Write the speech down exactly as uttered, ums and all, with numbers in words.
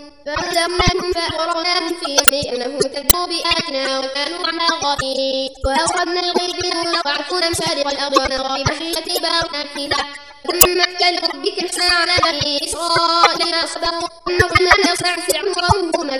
فأخذناهم فأغرقناهم فيه لأنهم كذبوا بآياتنا وكانوا عنها غافلين وأورثنا الغيب ويعرفون مشارق الأرض ونغائب التي باركنا فيها تمت كلمة ربك الحسنى على بني إسرائيل ما صبروا إنهم لا يصنع فرعون وقومه